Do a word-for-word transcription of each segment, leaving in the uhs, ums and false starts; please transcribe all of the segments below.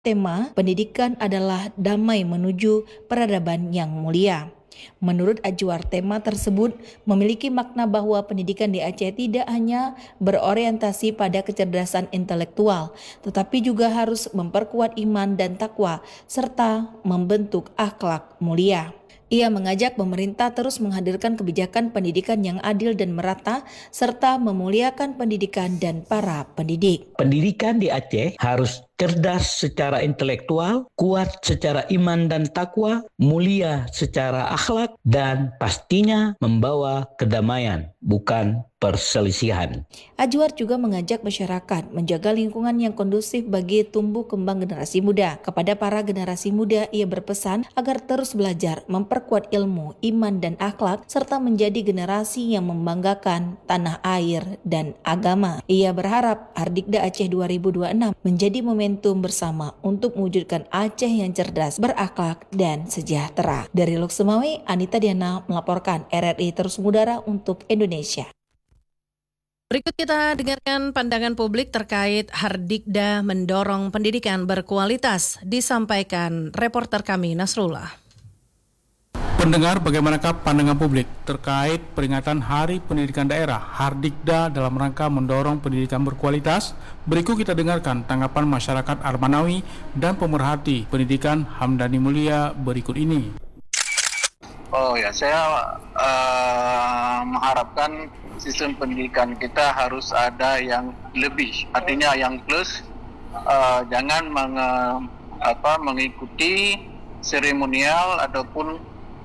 Tema pendidikan adalah damai menuju peradaban yang mulia. Menurut Ajwar, tema tersebut memiliki makna bahwa pendidikan di Aceh tidak hanya berorientasi pada kecerdasan intelektual, tetapi juga harus memperkuat iman dan takwa, serta membentuk akhlak mulia. Ia mengajak pemerintah terus menghadirkan kebijakan pendidikan yang adil dan merata, serta memuliakan pendidikan dan para pendidik. Pendidikan di Aceh harus cerdas secara intelektual, kuat secara iman dan takwa, mulia secara akhlak, dan pastinya membawa kedamaian, bukan perselisihan. Ajwar juga mengajak masyarakat menjaga lingkungan yang kondusif bagi tumbuh kembang generasi muda. Kepada para generasi muda, ia berpesan agar terus belajar, memperkuat ilmu, iman, dan akhlak, serta menjadi generasi yang membanggakan tanah air dan agama. Ia berharap Hardikda Aceh dua ribu dua puluh enam menjadi momentum bersama untuk mewujudkan Aceh yang cerdas, berakhlak, dan sejahtera. Dari Lok Semawe, Anita Diana melaporkan R R I Terus Mengudara untuk Indonesia. Berikut kita dengarkan pandangan publik terkait Hardikda mendorong pendidikan berkualitas, disampaikan reporter kami Nasrullah. Pendengar, bagaimanakah pandangan publik terkait peringatan Hari Pendidikan Daerah Hardikda dalam rangka mendorong pendidikan berkualitas? Berikut kita dengarkan tanggapan masyarakat Armanawi dan pemerhati pendidikan Hamdani Mulia berikut ini. Oh ya, saya uh, mengharapkan sistem pendidikan kita harus ada yang lebih, artinya yang plus, uh, jangan meng, apa, mengikuti seremonial ataupun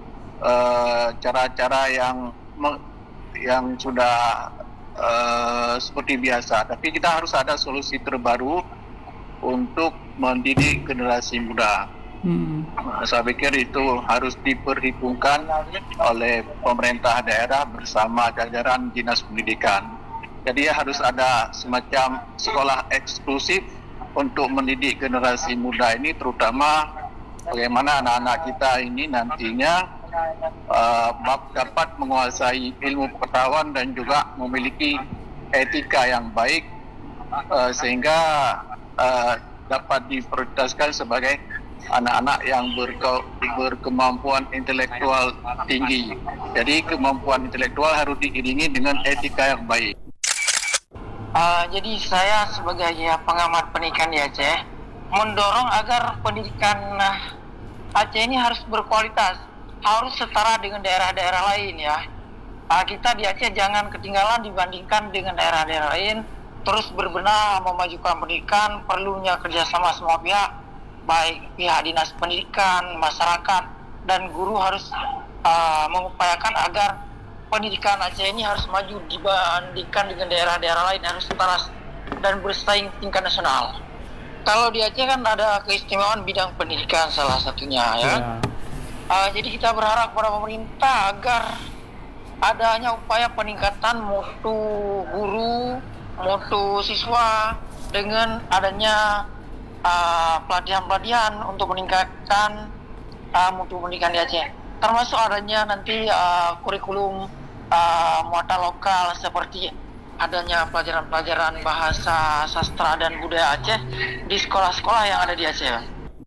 uh, cara-cara yang yang sudah uh, seperti biasa. Tapi kita harus ada solusi terbaru untuk mendidik generasi muda. Hmm. Saya pikir itu harus diperhitungkan oleh pemerintah daerah bersama jajaran Dinas Pendidikan. Jadi harus ada semacam sekolah eksklusif untuk mendidik generasi muda ini, terutama bagaimana anak-anak kita ini nantinya uh, dapat menguasai ilmu pengetahuan dan juga memiliki etika yang baik, uh, sehingga uh, dapat diprioritaskan sebagai anak-anak yang berke, berkemampuan intelektual tinggi. Jadi kemampuan intelektual harus diiringi dengan etika yang baik. Uh, jadi saya sebagai ya, pengamat pendidikan di Aceh mendorong agar pendidikan Aceh ini harus berkualitas, harus setara dengan daerah-daerah lain ya. Uh, kita di Aceh jangan ketinggalan dibandingkan dengan daerah-daerah lain. Terus berbenah memajukan pendidikan, perlunya kerjasama semua pihak, baik pihak dinas pendidikan, masyarakat, dan guru harus uh, mengupayakan agar pendidikan Aceh ini harus maju dibandingkan dengan daerah-daerah lain, harus setara dan bersaing tingkat nasional. Kalau di Aceh kan ada keistimewaan bidang pendidikan salah satunya ya. Yeah. Uh, jadi kita berharap pada pemerintah agar adanya upaya peningkatan mutu guru, mutu siswa dengan adanya Uh, pelatihan-pelatihan untuk meningkatkan uh, mutu pendidikan di Aceh, termasuk adanya nanti uh, kurikulum uh, muatan lokal seperti adanya pelajaran-pelajaran bahasa, sastra, dan budaya Aceh di sekolah-sekolah yang ada di Aceh.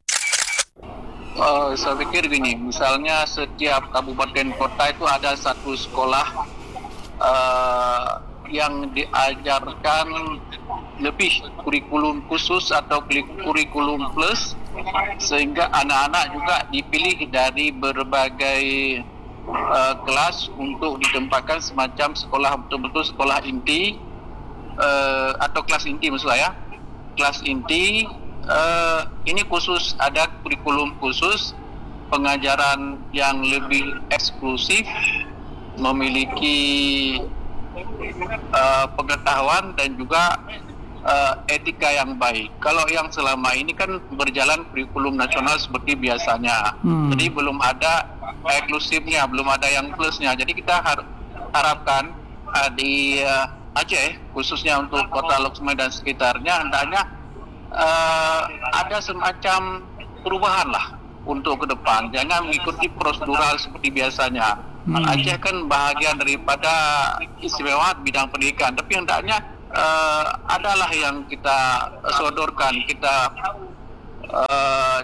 Uh, saya pikir gini, misalnya setiap kabupaten kota itu ada satu sekolah uh, yang diajarkan lebih kurikulum khusus atau kurikulum plus, sehingga anak-anak juga dipilih dari berbagai uh, kelas untuk ditempatkan semacam sekolah, betul-betul sekolah inti uh, atau kelas inti maksudnya ya, kelas inti. Uh, ini khusus, ada kurikulum khusus, pengajaran yang lebih eksklusif, memiliki uh, pengetahuan dan juga Uh, etika yang baik. Kalau yang selama ini kan berjalan kurikulum nasional seperti biasanya, hmm. jadi belum ada eksklusifnya, belum ada yang plusnya. Jadi kita har- harapkan uh, di uh, Aceh, khususnya untuk kota Lok Semawe dan sekitarnya, hendaknya uh, ada semacam perubahan lah untuk ke depan. Jangan mengikuti prosedural seperti biasanya. Hmm. Aceh kan bahagian daripada istimewa bidang pendidikan, tapi hendaknya Uh, adalah yang kita sodorkan, kita uh,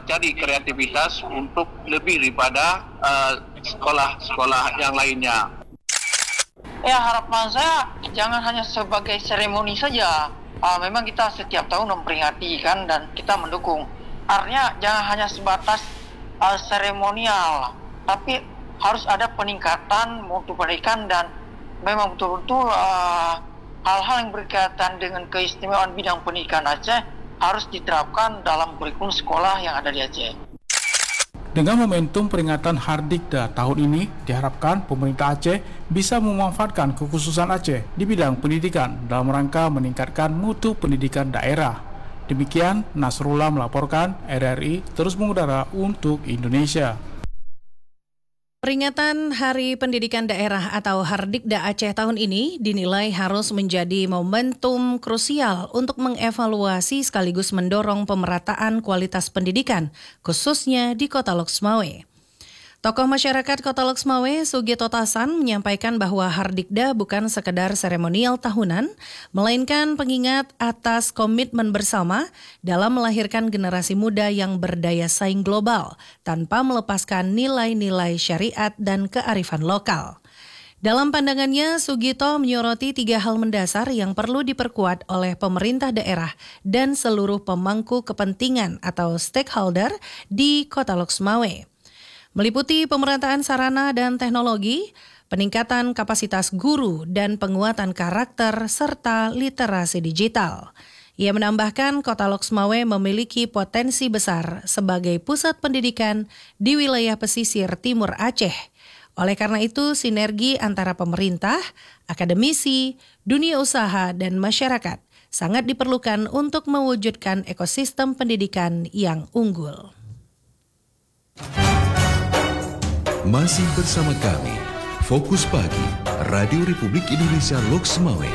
cari kreativitas untuk lebih daripada uh, sekolah-sekolah yang lainnya. Ya, harapan saya jangan hanya sebagai seremoni saja. Uh, memang kita setiap tahun memperingati kan dan kita mendukung. Artinya jangan hanya sebatas uh, seremonial, tapi harus ada peningkatan mutu pendidikan dan memang betul-betul uh, hal-hal yang berkaitan dengan keistimewaan bidang pendidikan Aceh harus diterapkan dalam kurikulum sekolah yang ada di Aceh. Dengan momentum peringatan Hardikda tahun ini, diharapkan pemerintah Aceh bisa memanfaatkan kekhususan Aceh di bidang pendidikan dalam rangka meningkatkan mutu pendidikan daerah. Demikian, Nasrullah melaporkan, R R I terus mengudara untuk Indonesia. Peringatan Hari Pendidikan Daerah atau Hardikda Aceh tahun ini dinilai harus menjadi momentum krusial untuk mengevaluasi sekaligus mendorong pemerataan kualitas pendidikan, khususnya di Kota Lok Sumawe. Tokoh masyarakat Kota Lok Sumawe, Sugito Tasan, menyampaikan bahwa Hardikda bukan sekedar seremonial tahunan, melainkan pengingat atas komitmen bersama dalam melahirkan generasi muda yang berdaya saing global, tanpa melepaskan nilai-nilai syariat dan kearifan lokal. Dalam pandangannya, Sugito menyoroti tiga hal mendasar yang perlu diperkuat oleh pemerintah daerah dan seluruh pemangku kepentingan atau stakeholder di Kota Lok Sumawe. Meliputi pemerataan sarana dan teknologi, peningkatan kapasitas guru, dan penguatan karakter serta literasi digital. Ia menambahkan Kota Lok Sumawe memiliki potensi besar sebagai pusat pendidikan di wilayah pesisir timur Aceh. Oleh karena itu, sinergi antara pemerintah, akademisi, dunia usaha, dan masyarakat sangat diperlukan untuk mewujudkan ekosistem pendidikan yang unggul. Masih bersama kami, Fokus Pagi, Radio Republik Indonesia Lok Sumawe.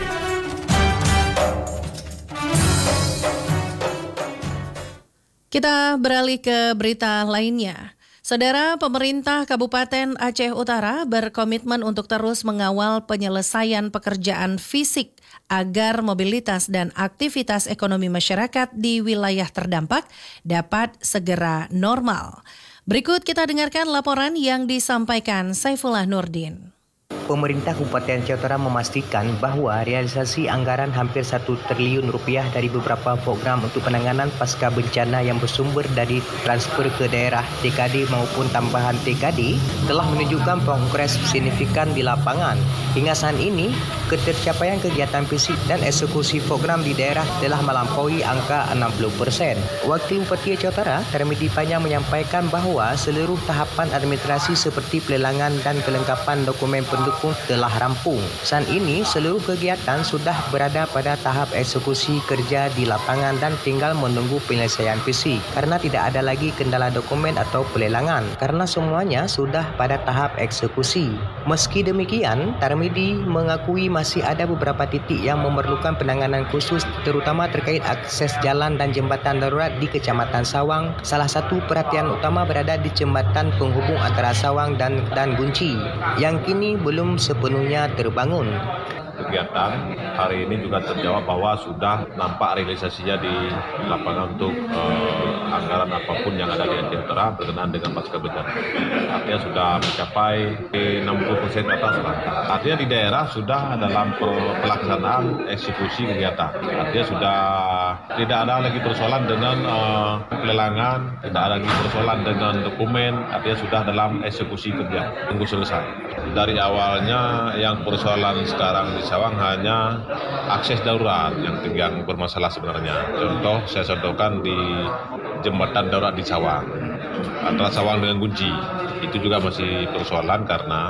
Kita beralih ke berita lainnya. Saudara, pemerintah Kabupaten Aceh Utara berkomitmen untuk terus mengawal penyelesaian pekerjaan fisik agar mobilitas dan aktivitas ekonomi masyarakat di wilayah terdampak dapat segera normal. Berikut kita dengarkan laporan yang disampaikan Saifullah Nurdin. Pemerintah Kabupaten Aceh Utara memastikan bahwa realisasi anggaran hampir satu triliun rupiah dari beberapa program untuk penanganan pasca bencana yang bersumber dari transfer ke daerah T K D maupun tambahan T K D telah menunjukkan progres signifikan di lapangan. Hingga saat ini, ketercapaian kegiatan fisik dan eksekusi program di daerah telah melampaui angka enam puluh persen. Wakil Bupati Aceh Utara, Tarmidi Panyang menyampaikan bahwa seluruh tahapan administrasi seperti pelelangan dan kelengkapan dokumen pendukung telah rampung. Saat ini, seluruh kegiatan sudah berada pada tahap eksekusi kerja di lapangan dan tinggal menunggu penyelesaian fisik karena tidak ada lagi kendala dokumen atau pelelangan karena semuanya sudah pada tahap eksekusi. Meski demikian, Tarmidi mengakui masih ada beberapa titik yang memerlukan penanganan khusus terutama terkait akses jalan dan jembatan darurat di Kecamatan Sawang. Salah satu perhatian utama berada di jembatan penghubung antara Sawang dan dan Gunci yang kini belum sepenuhnya terbangun. Kegiatan hari ini juga terjawab bahwa sudah nampak realisasinya di lapangan untuk eh, anggaran apapun yang ada di Aceh Utara berkenaan dengan pasca bencana. Artinya sudah mencapai enam puluh persen ke atas. Artinya di daerah sudah dalam pelaksanaan eksekusi kegiatan. Artinya sudah tidak ada lagi persoalan dengan eh, pelelangan, tidak ada lagi persoalan dengan dokumen. Artinya sudah dalam eksekusi kerja. Tunggu selesai. Dari awalnya yang persoalan sekarang di Sawang hanya akses darurat yang yang bermasalah sebenarnya. Contoh saya contohkan di jembatan darurat di Sawang antara Sawang dengan Gunci itu juga masih persoalan karena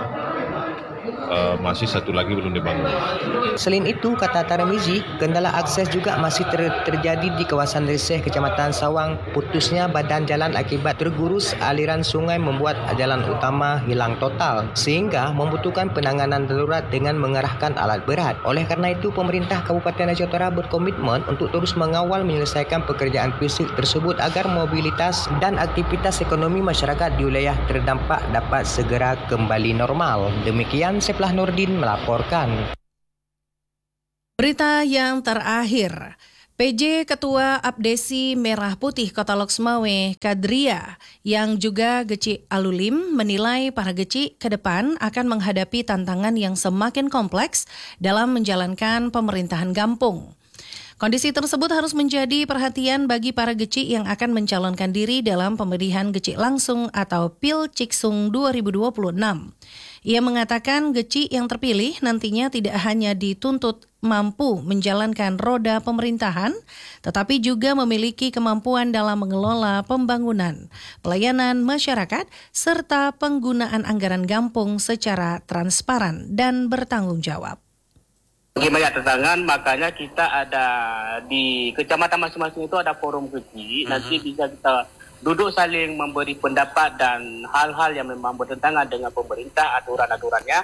Uh, masih satu lagi belum dibangun. Selain itu, kata Tarmizi, kendala akses juga masih ter- terjadi di kawasan Reseh, Kecamatan Sawang. Putusnya badan jalan akibat tergurus aliran sungai membuat jalan utama hilang total, sehingga membutuhkan penanganan darurat dengan mengerahkan alat berat. Oleh karena itu, pemerintah Kabupaten Aceh Utara berkomitmen untuk terus mengawal menyelesaikan pekerjaan fisik tersebut agar mobilitas dan aktivitas ekonomi masyarakat di wilayah terdampak dapat segera kembali normal. Demikian Saifullah Nurdin melaporkan. Berita yang terakhir, P J Ketua Abdesi Merah Putih Kota Loksmawe, Kadria, yang juga Geci Alulim, menilai para Geci ke depan akan menghadapi tantangan yang semakin kompleks dalam menjalankan pemerintahan Gampung. Kondisi tersebut harus menjadi perhatian bagi para Geci yang akan mencalonkan diri dalam pemilihan Geci langsung atau Pilciksung dua ribu dua puluh enam. Ia mengatakan Geci yang terpilih nantinya tidak hanya dituntut mampu menjalankan roda pemerintahan, tetapi juga memiliki kemampuan dalam mengelola pembangunan, pelayanan masyarakat, serta penggunaan anggaran Gampung secara transparan dan bertanggung jawab. Bagi banyak tantangan, makanya kita ada di kecamatan masing-masing itu ada forum Geci. Uh-huh. Nanti bisa kita duduk saling memberi pendapat dan hal-hal yang memang bertentangan dengan pemerintah, aturan-aturannya.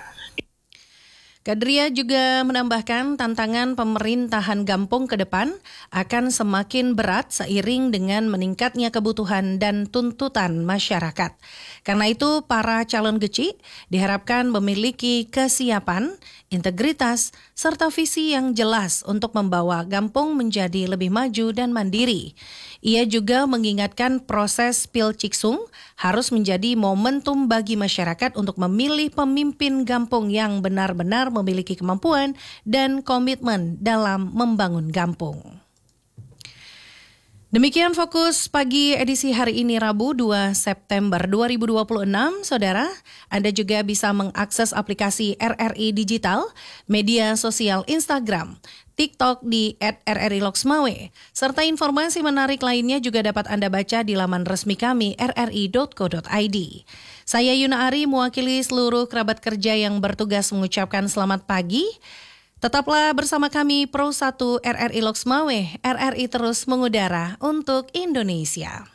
Kadria juga menambahkan tantangan pemerintahan Gampung ke depan akan semakin berat seiring dengan meningkatnya kebutuhan dan tuntutan masyarakat. Karena itu, para calon Geci diharapkan memiliki kesiapan, integritas, serta visi yang jelas untuk membawa Gampung menjadi lebih maju dan mandiri. Ia juga mengingatkan proses Pilciksung harus menjadi momentum bagi masyarakat untuk memilih pemimpin Gampung yang benar-benar memiliki kemampuan dan komitmen dalam membangun Gampung. Demikian Fokus Pagi edisi hari ini Rabu dua September dua ribu dua puluh enam. Saudara, Anda juga bisa mengakses aplikasi R R I Digital, media sosial Instagram, TikTok di et R R I Loksmawe, serta informasi menarik lainnya juga dapat Anda baca di laman resmi kami r r i dot co dot i d. Saya Yuna Ari mewakili seluruh kerabat kerja yang bertugas mengucapkan selamat pagi. Tetaplah bersama kami Pro satu R R I Loksmawe, R R I terus mengudara untuk Indonesia.